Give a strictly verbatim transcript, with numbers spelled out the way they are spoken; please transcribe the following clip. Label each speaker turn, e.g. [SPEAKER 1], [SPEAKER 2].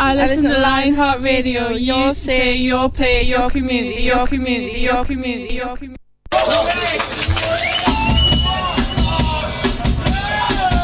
[SPEAKER 1] I listen to Lionheart Radio. Your say, your play, your community, your community, your community, your community.